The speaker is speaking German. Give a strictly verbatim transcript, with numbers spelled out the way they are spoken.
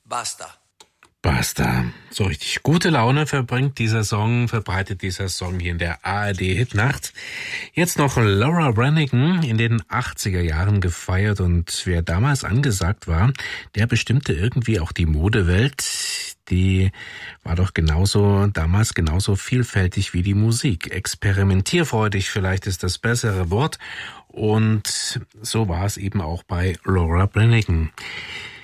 Basta. Basta. So richtig gute Laune verbringt dieser Song, verbreitet dieser Song hier in der A R D-Hitnacht. Jetzt noch Laura Branigan, in den achtziger Jahren gefeiert, und wer damals angesagt war, der bestimmte irgendwie auch die Modewelt. Die war doch genauso, damals genauso vielfältig wie die Musik. Experimentierfreudig vielleicht ist das bessere Wort. Und so war es eben auch bei Laura Branigan.